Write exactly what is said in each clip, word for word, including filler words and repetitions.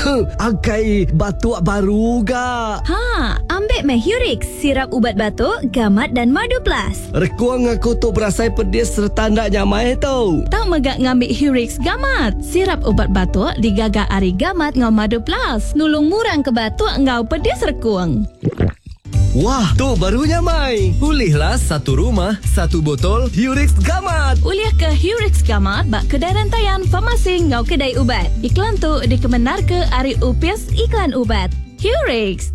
Angkai batuk baru ga. Ha, ambil meh Hurix, sirap ubat batuk, gamat dan madu plus. Rekuang aku tu berasai pedis serta ndak nyamai tau. Tak megak ngambil Hurix gamat. Sirap ubat batuk digagak ari gamat ngau madu plus. Nulung murang ke batuk ngau pedis rekuang. Wah, tu barunya Mai. Pulihlah satu rumah, satu botol Hurix Gamat. Uliah ke Hurix Gamat bak kedai rantaian farmasi ngau kedai ubat. Iklan tu dikemenar ke Ari Upias Iklan Ubat. Hurix.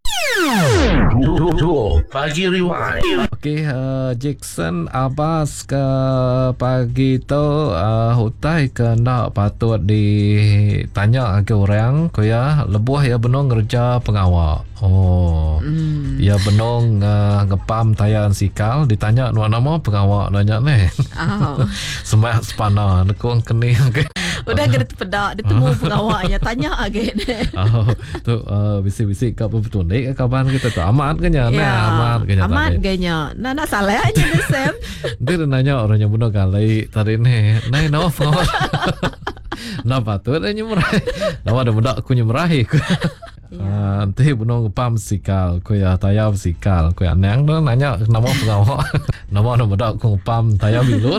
Pagi Rewind. Okey, uh, Jackson Abbas ke pagi tu uh, hutai ke nak patut ditanya ke orang ko ya lebuh ya benong kerja pengawal. Oh. Mm. Ya benong uh, ngepam tayan sikal ditanya nama pengawal nanya ni. Oh. Semak sepana nekong kening ke. Udah kena terpedak ditemu pengawalnya tanya agak. Oh, tu uh, bisik-bisik ke betul ni kapan kita tu amat ke nya ya, amat ke nya amat ke nya nah nak salah aja ni Sam. Dia nanya orang yang bunuh kali tadi ni nai no pengawal. Napa tu dia nyemrai. Nama ada budak aku nyemrai. Ah, nanti bunuh pam sikal ko ya tayab sikal ko ya nang tu nanya nama pengawal. Nama ada budak aku pam tayab bilut.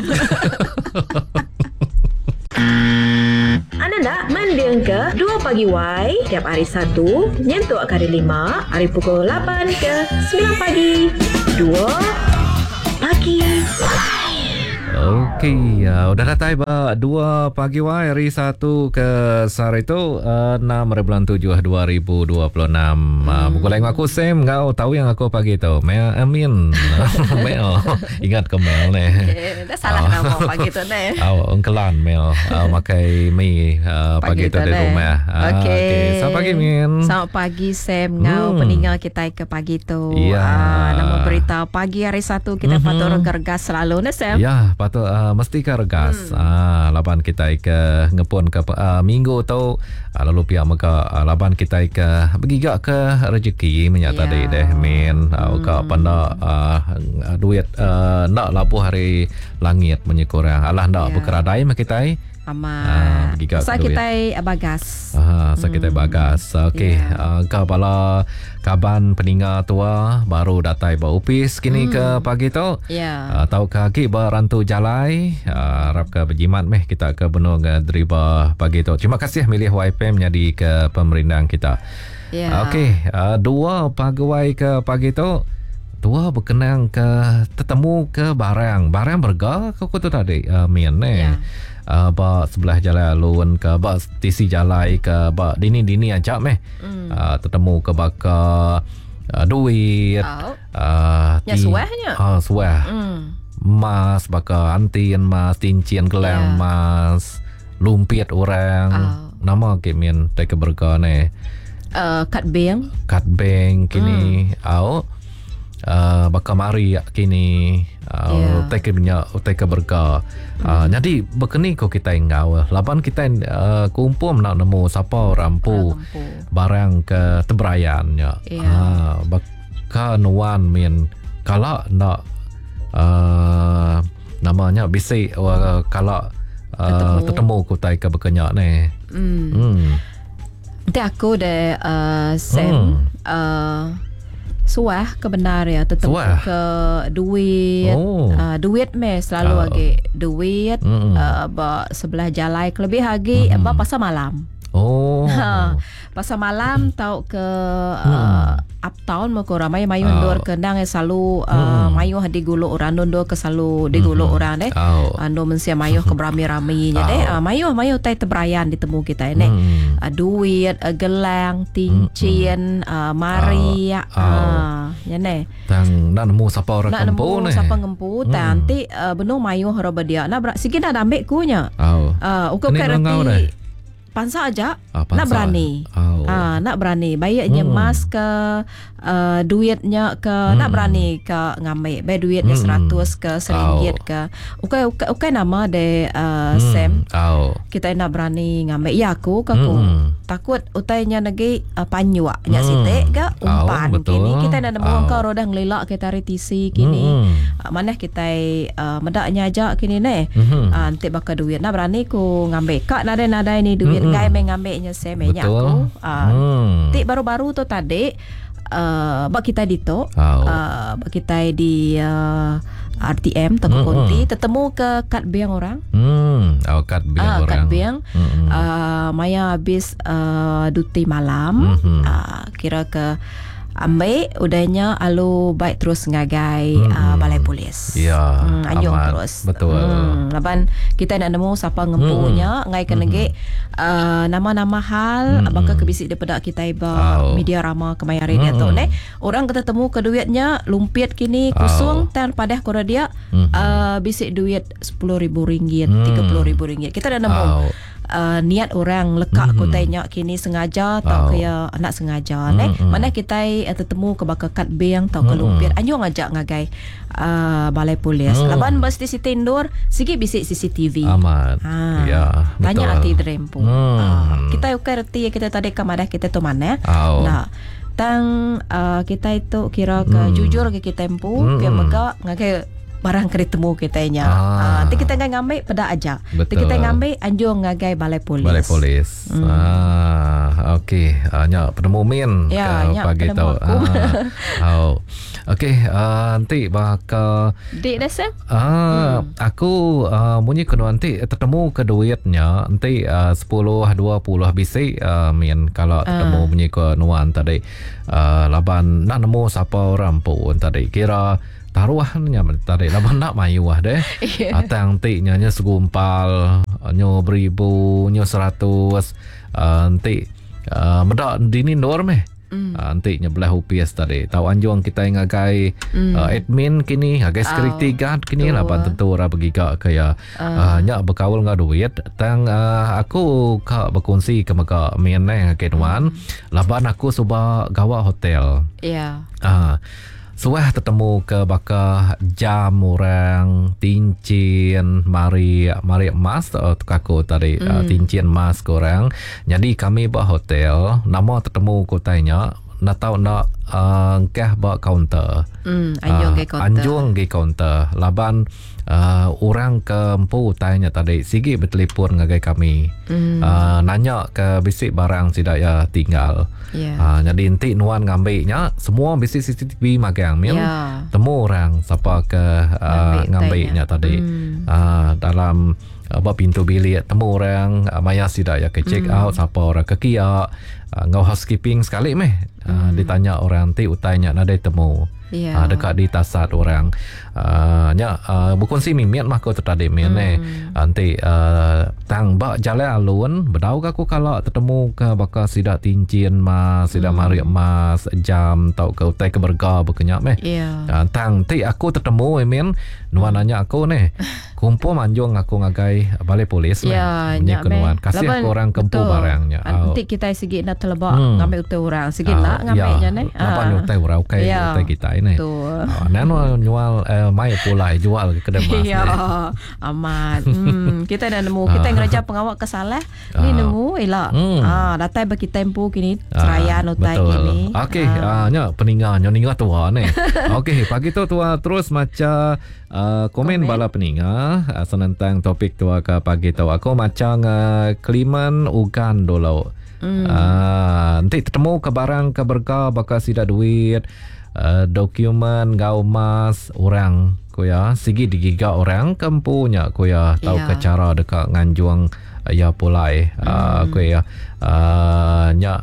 Anda nak mendeng ke dua pagi Y tiap hari Sabtu nyentuk ke hari lima hari pukul lapan ke sembilan pagi dua pagi. Okey, uh, udah datang ba dua pagi hari satu ke sehari tu uh, enam bulan tujuh dua ribu dua puluh enam. Uh, Buku lain aku Sam, kau tahu yang aku pagi tu. Mel Amin. Mel. Ingat ke Mel ni? Eh, dah salah nama pagi tu ni. Oh, ungkelan Mel uh, makai mi uh, pagi, pagi tu di rumah. Uh, Okey. Okay. Selamat pagi Min. Selamat pagi Sam. Ngau hmm. peninggal kita ke pagi tu. Ya. Uh, nama berita pagi hari satu kita mm-hmm. patut gergas selalu ni Sam. Ya, patut uh, mesti ke regas. Hmm. Ah, laban kita ke ngepun ke uh, minggu tu uh, lalu pihak maka uh, laban kita ke begigak ke rezeki menyata yeah. deh Min. Uh, hmm. Ke panda uh, duit uh, nak labuh hari langit menyekurang. Alah ndak yeah. berkeradai mak kita. Amat. Ah, sa kita bagas. Ah, sa kita bagas. Okey. Yeah. Uh, kepala kaban peninggal tua baru datai ba upis kini hmm. ke pagi tu. Ya. Yeah. Uh, tahu kaki berantu jalai. Uh, harap ke berjimat meh kita ke benung uh, deriba pagi tu. Terima kasih milih Y P M jadi ke pemerintah kita. Ya. Yeah. Uh, Okey. Uh, dua pegawai ke pagi tu. Dua berkenang ke tetemu ke barang. Barang berga ke kutu tadi. Uh, Min eh. Yeah. Uh, ba sebelah jalan alun ke ba tisi jalai ke ba dini-dini aja meh mm. uh, tetemu ke baka uh, duit oh. uh, ya suahnya ah uh, suah mm. mas baka antin mas cincin gelang yeah. mas lumpit orang oh. nama ke min tak berga ne uh, kad bank kad bank kini mm. au Uh, baka mari kini uh, yeah. take minyak take berka uh, mm. jadi bekeni ko kita engau laban kita uh, kumpul nak nemu siapa rampu barang ke teberayan ya yeah. uh, baka nuan min kalau nak uh, namanya bisi uh, kalau uh, tetemu ko tai ke bekenya ni hmm hmm nanti aku de uh, Sam hmm. uh, suah kebenar ya tetap suah. Ke duit oh. uh, duit me selalu oh. lagi duit mm-hmm. uh, ba sebelah jalai lebih lagi mm-hmm. ba pasal malam oh ha, pasal malam tau ke uh, mm. uptown mau ke ramai mayu ndor ke nang selalu uh, mm. mayu di gulu orang ndor ke selalu di gulu mm-hmm. orang deh oh. ando mensia mayu ke berami-raminya deh uh, mayu mayu tai teberayan ditemu kita ini mm. uh, duit uh, gelang cincin mm-hmm. uh, mari oh. uh, ya ne tang nak nemu siapa orang kempu ni siapa kempu mm. nanti uh, benung mayu haro dia nak sikit nak ambil kunya oh. uh, ukur kereti pansa aja ah, pansa. Nak berani oh. ah, nak berani bayarnya hmm. mas ke uh, duitnya ke hmm. nak berani ke ngambil bayar duitnya hmm. seratus ke seringgit oh. ke ukai ukai ukai nama de uh, hmm. Sam oh. kita nak berani ngambil ya aku ke aku hmm. takut utainya lagi uh, panyuak nya Hmm. sitik ke umpan Oh, betul. kini kita nak nemu Oh. engkau rodah ngelilak kita hari T C kini Hmm. uh, mana kita uh, medaknya ajak kini ne Mhm. uh, nanti bakal duit nah berani ku ngambil kak nada-nada ini duit Mm-mm. gai main ngambilnya saya banyak Betul. aku uh, Hmm. tik baru-baru tu tadi uh, bak kita di to Oh. uh, bak kita di uh, R T M Toko Mm-mm. Konti tetemu ke kad biang orang Hmm. Oh, kad biang Ah, orang. kad biang Mm-mm. uh, Maya habis uh, duty malam Mhm. uh, kira ke ambil udahnya alu baik terus ngagai Mm-mm. uh, balai polis. Ya, Hmm, anjung amat. terus. Betul. Hmm, laban kita nak nemu siapa ngempunya ngai ke nege uh, nama-nama hal Mm-mm. bakal kebisik daripada kita iba Oh. media rama kemayarin dia tu Mm-mm. ne. Orang kita temu ke duitnya lumpit kini kusung tan padah kora dia Mhm. uh, bisik duit sepuluh ribu ringgit, Hmm. tiga puluh ribu ringgit. Kita dah nemu Oh. uh, niat orang lekak Mhm. mm-hmm. ko tanya kini sengaja atau Oh. kaya anak sengaja ne Mhm. mana kita uh, tertemu ke bakal kad bank atau ke Mhm. lumpir anjung ajak ngagai uh, balai polis Mhm. laban bas di situ indoor sikit bisik C C T V Amat. ha. Ya, tanya betul. hati drempu Hmm. uh, kita ukir reti kita tadi ke madah kita tu mana Oh. nah tang uh, kita itu kira ke Hmm. jujur ke kita tempu Hmm. ke mega ngagai barang kena temu kitanya. Ah. Ah, nanti kita ngai ngambil pada aja. Nanti Betul. kita ngambil anjung ngagai balai polis. Balai polis. Hmm. Ah, okey. Ah, nya penemu min Ya, ke nya pagi penemu tahu. aku. Ah. Oh. Okey, ah, nanti bakal Dik dah Sam? Ah, aku uh, bunyi kena nanti tertemu ke duitnya nanti uh, sepuluh dua puluh bisi uh, min kalau tertemu Ah. bunyi ke nuan tadi uh, laban nak nemu siapa orang pun tadi kira taruhannya tadi laban nak mayu ah deh atang nanti nyanyi segumpal nyo beribu nyo seratus uh, nanti uh, medak dini nor meh. Mm. Uh, nanti nyebelah U P S tadi tahu anjuang kita yang ngagai mm. uh, admin kini ngagai security Oh, guard kini betul. laban tentu orang bergiga kaya uh. uh, nyak berkawal ngah duit tang uh, aku ka berkongsi ke maka min eh kenuan mm. laban aku suba gawa hotel Ya. ah suah tertemu ke baka jam orang cincin mari mari emas uh, aku tadi uh, Hmm. cincin emas korang jadi kami bah hotel nama tertemu ko tanya nak tahu nak uh, kah ba counter Hmm, anjung Ah, ke kota. anjung ke counter laban uh, orang ke empu tanya tadi sigi bertelefon ngagai kami Hmm. uh, nanya ke bisik barang tidak ya tinggal. Ya. Ah, jadi nanti nuan ngambilnya semua bisik C C T V magang min Ya. temu orang siapa ke uh, Ngambil ngambilnya tanya. tadi Hmm. ah, dalam apa pintu bilik temu orang uh, maya tidak ya ke check Hmm. out siapa orang ke kia uh, ngau housekeeping sekali meh uh, Hmm. ditanya orang nanti utanya nada temu Ya. Ah, dekat di tasat orang uh, nya uh, bukan si mimiat mah ko tadi min Hmm. eh nanti uh, tang ba jalan alun bedau aku kalau tertemu ke bakal sidak cincin mas sidak Hmm. mari emas jam tau ke utai ke berga berkenyak meh Ya. uh, tang ti aku tertemu min nuan nanya aku nih kumpul manjung aku ngagai balai polis meh Ya, Bunyi nyak ke nuan meh. kasih Laban, aku orang kempu betul. barangnya Ah, Au. Nanti kita sikit nak terlebak Hmm. ngambil utai orang. Sikit Ah, nak ngambilnya ya, ne. lapan utai orang ukai Ya. utai kita ini Betul. Oh, nano jual eh, mai pula jual ke kedai mas. Ya, ni. amat. Hmm, kita dah nemu. Kita yang ngerja pengawal kesalah. Ni Ah. nemu elak. Hmm. Ah, datang bagi tempo kini Ah, seraya notai betul. kini. Okey, Ah. ah, nya peningan nya ninga tua ni. Okey, pagi tu tua terus macam uh, komen, Komen. bala peninga uh, senentang topik tua ke pagi tu aku macam uh, Keliman Ugan dulu. Hmm. Ah, nanti ketemu ke barang ke berga bakal sida duit uh, dokumen gau mas orang kuya sigi digiga orang kampunya kuya tahu Ya. ke cara dekat nganjuang uh, ya pulai uh, Hmm. kuya uh, nya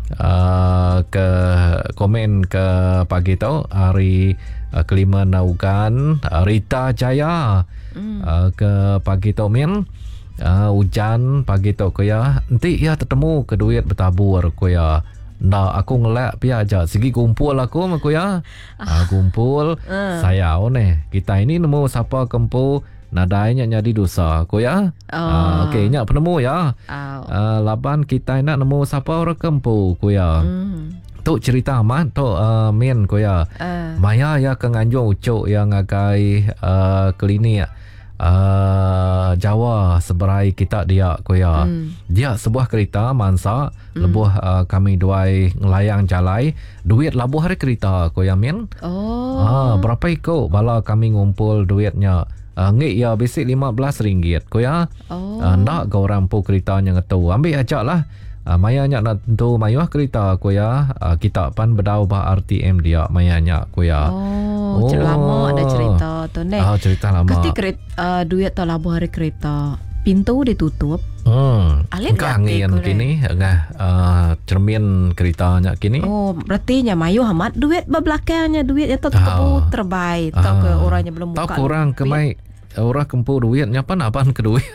uh, ke komen ke pagi tu hari uh, kelima naugan uh, Rita Jaya Hmm. uh, ke pagi tu min uh, hujan pagi tu kuya nanti ya tertemu ke duit bertabur kuya nah aku ngelak pia aja segi kumpul aku mah kuya ah, kumpul Ah. saya ne kita ini nemu siapa kempu nadainya jadi dosa kuya Oh. ah, okey nya penemu ya Au. uh, laban kita nak nemu siapa orang kempu kuya Hmm. tu cerita amat tu uh, min kuya Ah. Maya ya ke nganjung ucuk yang ngagai uh, klinik uh, Jawa seberai kita dia kuya. Hmm. Dia sebuah kereta mansa hmm. lebuh uh, kami duai ngelayang jalai duit labuh hari kereta kuya min. Oh. Ah, berapa ikut bala kami ngumpul duitnya. Uh, ngik ya basic lima belas ringgit kuya. Oh. Uh, nak ke orang pu keretanya ngetu. Ambil ajak lah. Uh, mayanya nak tentu mayuh kereta kuya. Uh, kita pan berdau bah R T M dia mayanya kuya. Oh, oh. Lama ada cerita tu ne. Oh, cerita lama. Kesti kereta uh, duit tu labuh hari kereta. Pintu ditutup. Hmm. Alin angin kini ngah uh, cermin keretanya kini. Oh, berarti nya mayu hamat duit belakangnya duitnya tu oh. terbaik. Tak ke orangnya belum buka. Tak kurang ke mai orang kempu duitnya pan apaan ke duit.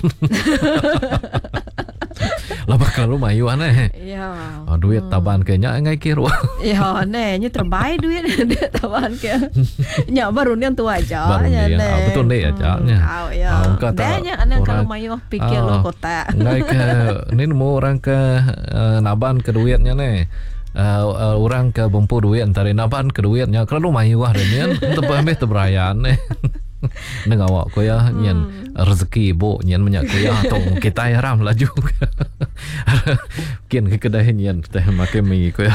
Lah kalau mayu aneh. Ya. Oh, duit taban ke nya ngai kira. Ya, ne nya terbaik duit duit taban ke. Nya baru ni tu aja. Baru ni. Ah, betul ni aja nya. Oh, ya. Dah nya aneh kalau mayu pikir lo kota. Ngai ke ni mau orang ke uh, naban ke duitnya ne. Uh, uh, orang ke bumpu duit antara naban ke duitnya kalau mayu ah dan untuk ambil teberayan ne. Neng awak ko ya nyen rezeki bo nyen menyak ko ya tong kita ya ram laju. Kian ke kedai nyen teh make mi ko ya.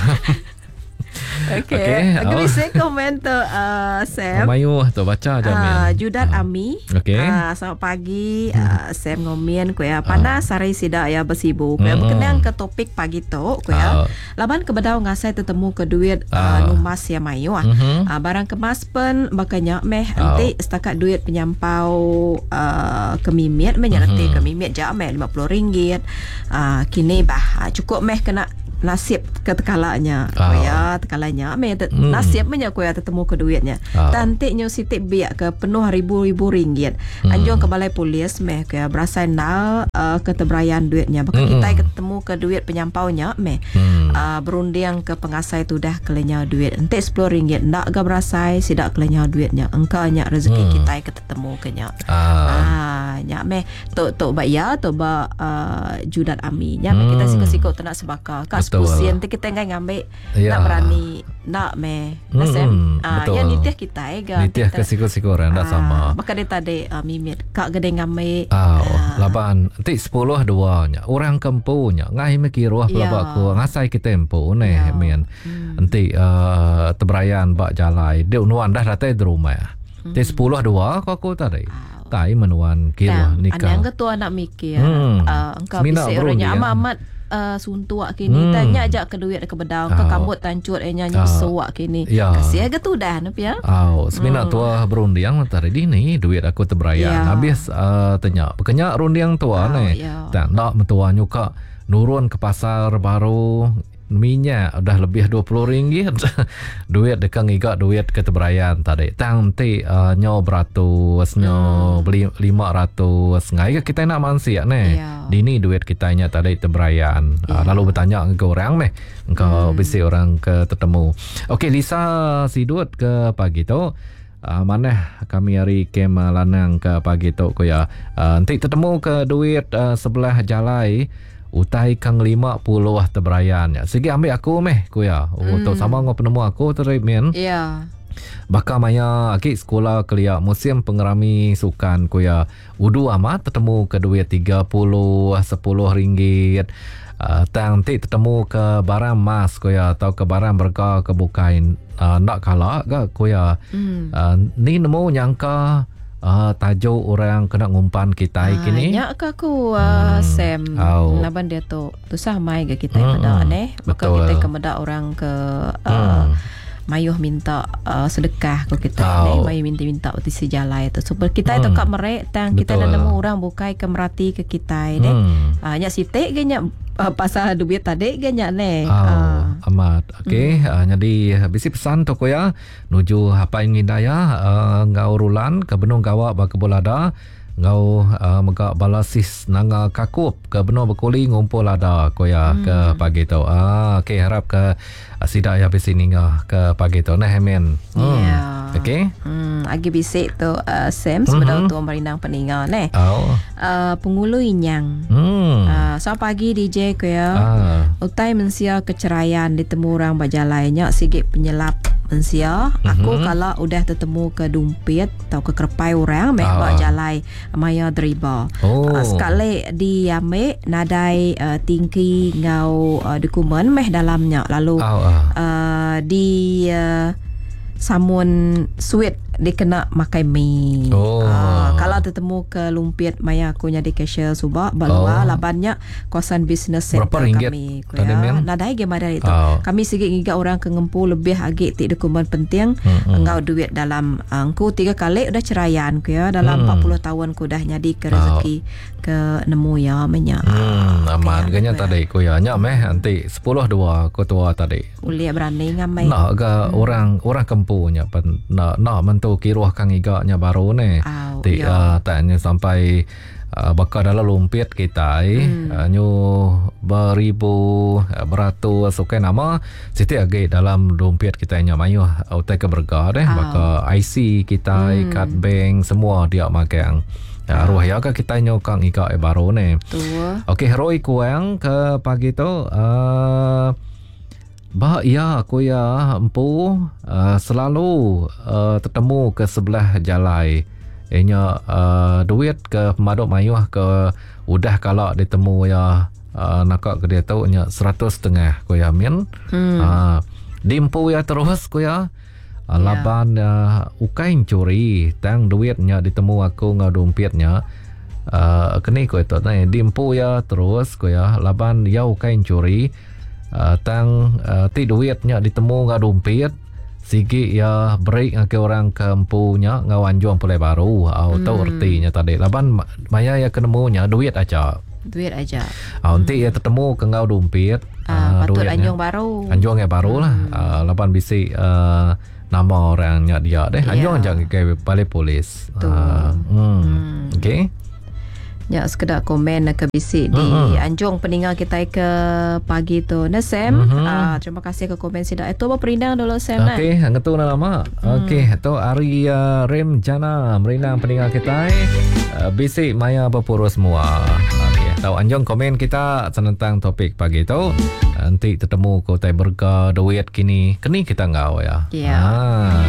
Okay, okay. Agree saya komen tu uh, Sam. Mayu tu baca aja uh, Judat uh. Ami. Okay. Uh, selamat pagi uh, Sam ngomen ko ya. Panas uh. hari sida ya bersibu. Ko ya mm-hmm. berkenaan ke topik pagi tu ko ya. Uh. Laban kebedau ngasai tetemu ke duit uh, uh. numas ya Mayu ah. Mm-hmm. Uh, barang kemas pen makanya meh uh. nanti setakat duit penyampau uh, kemimit menyerti mm-hmm. kemimit ja meh lima puluh ringgit. Uh, kini bah uh, cukup meh kena nasib ketekalanya oh. ya tekalanya me hmm. nasib menya ko ya tetemu ke duitnya oh. tantiknya sitik biak ke penuh ribu-ribu ringgit hmm. anjung ke balai polis me ko ya berasai nal uh, ketebrayan duitnya maka hmm. kita ketemu ke duit penyampaunya me hmm. uh, berunding ke pengasai tu dah kelenya duit entik sepuluh ringgit ndak ga berasai sidak kelenya duitnya engkanya rezeki hmm. kita ketemu kenya ah uh, nya me tok tok bayar tok ba uh, Judat Ami nya hmm. kita sikok-sikok tak nak sebakar kas pusian tu kita enggak ngambil ya. Nak berani nak me nasem mm, ah ya nitih kita ega nitih ke sikok-sikok rendah sama maka dia tadi uh, mimit kak gede ngambil ah uh, laban nanti sepuluh dua nya orang kampunya ngai mekiruah pelabak ko ngasai ke tempo ne ya. Men nanti uh, teberayan bak jalai dia unuan dah datang di rumah nanti sepuluh dua kau aku tadi tai menuan kira nikah ada yang ketua nak mikir hmm. uh, engkau bisa orangnya amat Uh, suntuak kini hmm. tanya ajak ke duit ke bedau oh. ke kambut tancut eh nyanyi oh. suak kini ya. Kasih agak tu dah nap ya oh semina hmm. tua berundiang tadi dini duit aku teberayan ya. Habis uh, tanya pekenya rundiang tua oh, ne ya. Tak nak mentua nyuka nurun ke pasar baru minyak dah lebih dua puluh ringgit duit dekat ngigak duit ke teberayan tadi tangti uh, nyo beratus nyo hmm. beli lima ratus ngai kita nak mansiak ne ya. Dini duit kita nya tadi teberayan ya. uh, lalu bertanya ke orang meh engkau hmm. bisi orang ke tetemu okey Lisa Sidut ke pagi tu Uh, mana kami hari kem lanang ke pagi tu ko ya uh, nanti tetemu ke duit uh, sebelah jalai utai kang lima puluh teberayan ya. Segi ambil aku meh ko ya. Oh mm. tu sama ngo penemu aku terima. Ya. Yeah. Baka maya akik sekolah kelia musim pengerami sukan ko ya. Udu amat tetemu ke duit tiga puluh sepuluh ringgit. Uh, tang ti tetemu ke barang mas ko ya atau ke barang berga ke bukain uh, nak kalah ke ko ya. Mm. Uh, ni nemu nyangka Ah, tajuk orang kena ngumpan kita ah, kini. Nyak ke aku uh, hmm. Sam. Oh. Laban dia tu tusah mai ke kita hmm. pada ne. Maka kita kemeda orang ke uh, hmm. mayuh minta uh, sedekah ke kita oh. ne. Mayuh minta-minta uti sejalai tu. So kita hmm. tu kat merek tang kita nak nemu orang bukai ke merati ke kita ne. Hmm. Ah, nyak sitik ke nyak uh, pasal duit tadi ke nyak ne. Oh. Uh. Amat. Okey, hmm. uh, jadi bisi pesan tu ko ya nuju apa ingin daya uh, ngau rulan ke benung gawa ba kebolada ngau uh, mega balasis nanga kakup ke benung bekuli ngumpul ada ko ya hmm. ke pagi tu. Ah okey harap ke uh, sida ya bisi ninga ke pagi tu nah men. Hmm. Yeah. Okey. Hmm agi bisik tu uh, Sam sebelum mm-hmm. tu marinang peninga ne. Oh. Uh, pengulu inyang. Hmm. Uh, so pagi D J ko ya. Ah. Utai mensia keceraian ditemu orang bajalainya sigit penyelap mensia aku Mhm. kalau udah tertemu ke dompet atau ke kerpai orang mek Ah. buat jalai maya deriba. Oh. Uh, sekali di ambil nadai uh, tinggi ngau uh, dokumen meh dalamnya lalu Oh, ah. uh, di uh, samun sweet dia kena makai mi. Oh. Ah, kalau tertemu ke lumpit maya aku jadi cashier subak balua Oh. labannya kawasan business center Berapa ringgit kami. tadi, Mian? Nadai gimana itu. Oh. Kami sikit ngiga orang ke ngempu lebih agak ti dokumen penting Mm-mm. engkau duit dalam angku tiga kali udah ceraian ku ya dalam Mm. empat puluh tahun ku dah nyadi ke rezeki ke nemu ya menya. Hmm, aman Okey, ganya aku ya. tadi ku ya nyak meh nanti sepuluh dua ku tua tadi. Ulia berani ngamai. Nak ke orang orang kampungnya pen nak nak mentu kiruah kang igaknya baru ni. Au, Ti ya. uh, tanya sampai uh, bakal dalam lumpit kita eh Hmm. uh, nyu beribu uh, beratus okey nama siti agi dalam lumpit kita nya mayu utai ke berga deh Au. bakal I C kita Hmm. kad bank semua dia makan. Ya, ruah ya ke kita nyu kang igak baru ni. Tua. Okey, heroi kuang ke pagi tu uh, bah ya aku ya empu uh, selalu uh, tertemu ke sebelah jalai. Ianya uh, duit ke pemaduk mayuh ke udah kalau ditemu ya uh, nakak ke dia tu nya seratus setengah ku ya min. Hmm. Uh, dimpu ya terus ku ya. Uh, Ya. laban uh, ukain curi tang duitnya ditemu aku ngau dompetnya. Uh, kini ko itu na dimpu ya terus ko ya laban ya ukain curi uh, tang uh, ti duitnya ditemu ngau dompet sigi ya break ke orang kampunya ngawanjuang pulai baru au tau artinya tadi laban ma- maya ya kenemunya duit aja Duit aja. au nanti ya ketemu ke ngau dompet Ah, uh, patut duitnya. anjung baru. Anjuang yang baru lah. Hmm. Uh, lapan bisi uh, nama orangnya dia deh. Ya. Anjuang jangan ke balai polis. Betul. Uh, hmm. Hmm. Okay. Ya sekedar komen ke bisik di Mm-mm. anjung peninggal kita ke pagi tu. Nah Sam, Mhm. ah, terima kasih ke komen sidak. Itu apa perindang dulu Sam nak? Okey, hang tu nama. Okey, tu hari uh, Rem Jana merinang peninggal kita. Uh, bisi maya berpuru semua. Okey, tahu anjung komen kita tentang topik pagi tu. Nanti ketemu kau tai berga duit kini. Kini kita ngau ya. Ya. Ah.